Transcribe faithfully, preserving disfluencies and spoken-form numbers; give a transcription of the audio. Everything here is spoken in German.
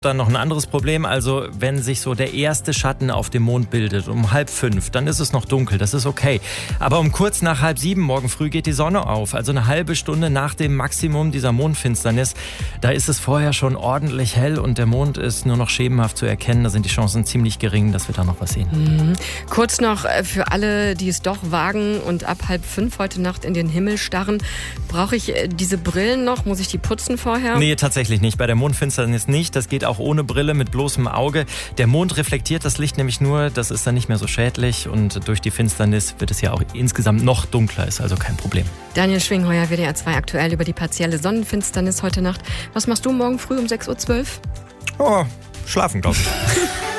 Dann noch ein anderes Problem, also wenn sich so der erste Schatten auf dem Mond bildet, um halb fünf, dann ist es noch dunkel, das ist okay. Aber um kurz nach halb sieben morgen früh geht die Sonne auf, also eine halbe Stunde nach dem Maximum dieser Mondfinsternis. Da ist es vorher schon ordentlich hell und der Mond ist nur noch schemenhaft zu erkennen. Da sind die Chancen ziemlich gering, dass wir da noch was sehen. Mhm. Kurz noch für alle, die es doch wagen und ab halb fünf heute Nacht in den Himmel starren. Brauche ich diese Brillen noch? Muss ich die putzen vorher? Nee, tatsächlich nicht. Bei der Mondfinsternis nicht. Das geht auch ohne Brille, mit bloßem Auge. Der Mond reflektiert das Licht nämlich nur, das ist dann nicht mehr so schädlich und durch die Finsternis wird es ja auch insgesamt noch dunkler, ist also kein Problem. Daniel Schwingheuer, W D R zwei aktuell über die partielle Sonnenfinsternis heute Nacht. Was machst du morgen früh um sechs Uhr zwölf? Oh, schlafen, glaube ich.